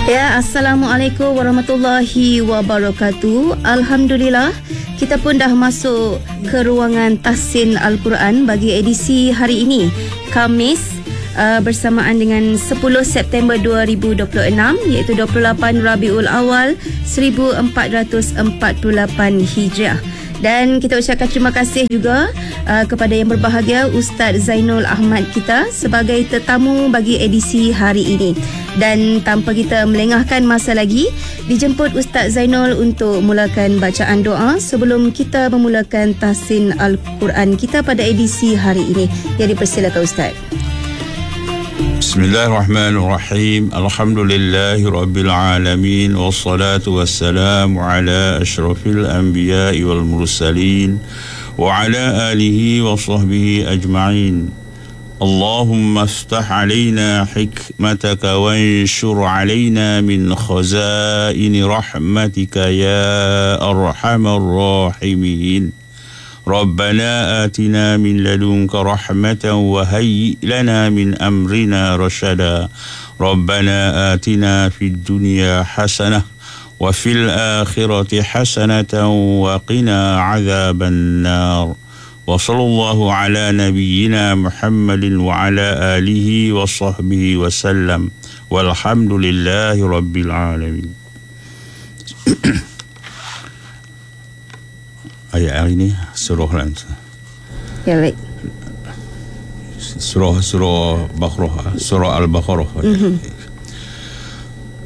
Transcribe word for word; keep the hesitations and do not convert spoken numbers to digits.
Ya, Assalamualaikum warahmatullahi wabarakatuh. Alhamdulillah, kita pun dah masuk ke ruangan tahsin Al-Quran bagi edisi hari ini, Khamis, uh, bersamaan dengan sepuluh September dua ribu dua puluh enam, iaitu dua puluh lapan Rabiul Awal seribu empat ratus empat puluh lapan Hijriah. Dan kita ucapkan terima kasih juga uh, kepada yang berbahagia Ustaz Zainul Ahmad kita sebagai tetamu bagi edisi hari ini. Dan tanpa kita melengahkan masa lagi, dijemput Ustaz Zainul untuk mulakan bacaan doa sebelum kita memulakan tahsin Al-Quran kita pada edisi hari ini. Jadi persilakan Ustaz. Bismillahirrahmanirrahim. Alhamdulillahi rabbil alamin, wassalatu wassalamu ala asyrafil anbiya'i wal mursalin wa ala alihi wa sahbihi ajma'in. Allahumma aftah alaina hikmataka wa anshur alaina min khazaini rahmatika ya arhamar rahimin. ربنا آتنا من لدنك رحمة وهيئ لنا من أمرنا رشدا ربنا آتنا في الدنيا حسنة وفي الآخرة حسنة وقنا عذاب النار وصلى الله على نبينا محمد وعلى آله وصحبه وسلم والحمد لله رب العالمين. Ayat hari ini surah lan. Ya, baik. Surah surah Baqarah, surah Al-Baqarah. Mm-hmm.